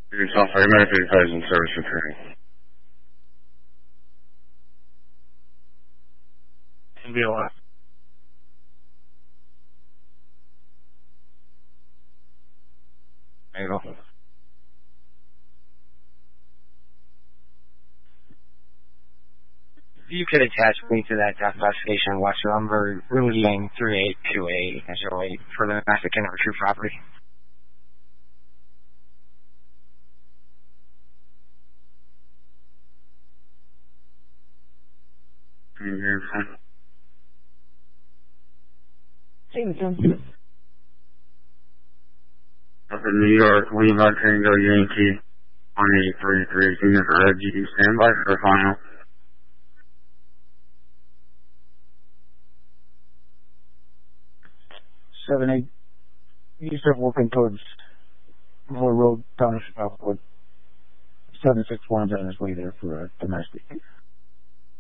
Yourself, are you Medicaid and service and training? NBLS. There you go. You could attach me to that death investigation. Watch number Ruling 3828 as you wait for the Mexican or true property. Jameson. Up in New York, Lima Tango Yankee 1833. Unit Red, GD standby for final. 7-8. You start working towards Moore Road, Township, Southwood. 761's on his way there for domestic.